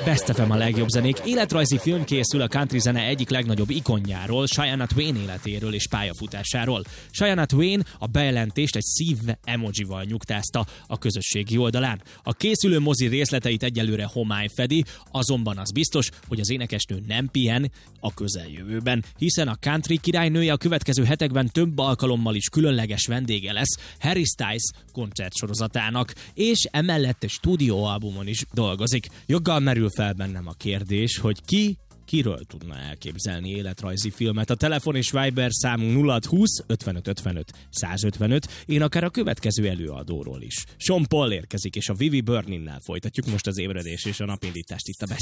Best FM a legjobb zenék. Életrajzi film készül a country zene egyik legnagyobb ikonjáról, Shania Twain életéről és pályafutásáról. Shania Twain a bejelentést egy szív emojival nyugtázta a közösségi oldalán. A készülő mozi részleteit egyelőre homály fedi, azonban az biztos, hogy az énekesnő nem pihen a közeljövőben, hiszen a country királynője a következő hetekben több alkalommal is különleges vendége lesz Harry Styles koncertsorozatának, és emellett egy stúdióalbumon is dolgozik. Joggal merül fel bennem a kérdés, hogy kiről tudna elképzelni életrajzi filmet. A telefon és Viber számunk 0620 55 55 155, én akár a következő előadóról is. Sean Paul érkezik, és a Vivi Burninnel folytatjuk most az ébredés és a napindítást itt a Best